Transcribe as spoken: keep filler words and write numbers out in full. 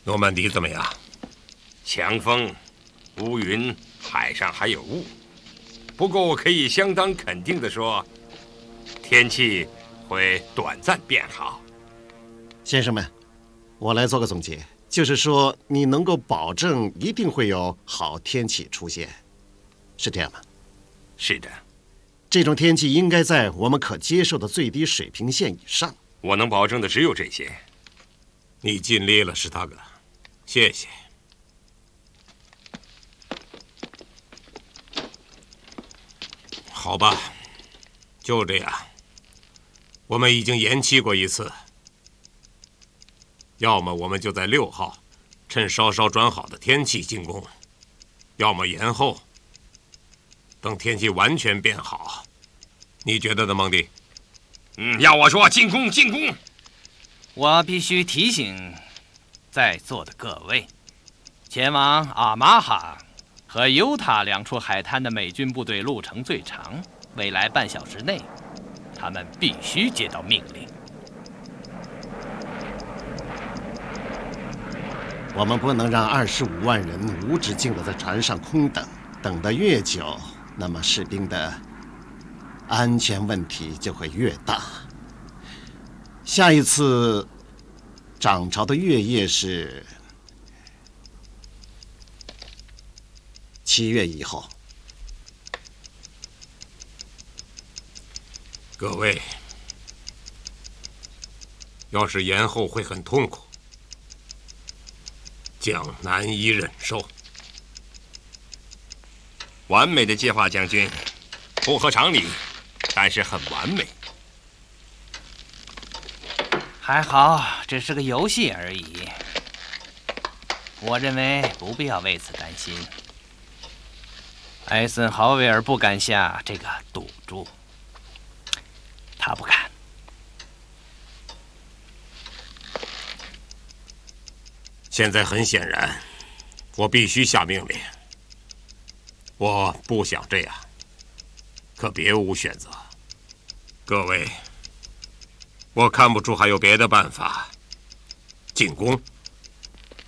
诺曼底怎么样？ 强风、乌云，海上还有雾。不过我可以相当肯定地说，天气会短暂变好。 先生们，我来做个总结，就是说你能够保证一定会有好天气出现，是这样吗？ 是的。 这种天气应该在我们可接受的最低水平线以上。 我能保证的只有这些。 你尽力了，史塔格，谢谢。好吧，就这样。我们已经延期过一次，要么我们就在六号，趁稍稍转好的天气进攻，要么延后，等天气完全变好。你觉得呢，蒙蒂？ 嗯，要我说，进攻，进攻！ 我必须提醒在座的各位，前往阿马哈和犹他两处海滩的美军部队路程最长，未来半小时内，他们必须接到命令。 我们不能让二十五万人无止境地在船上空等，等得越久，那么士兵的安全问题就会越大。下一次涨潮的月夜是七月以后。 各位，要是延后会很痛苦，将难以忍受。 完美的计划，将军，不合常理，但是很完美。 还好，只是个游戏而已。我认为不必要为此担心。艾森豪威尔不敢下这个赌注，他不敢。 现在很显然，我必须下命令。我不想这样，可别无选择。各位，我看不出还有别的办法。进攻。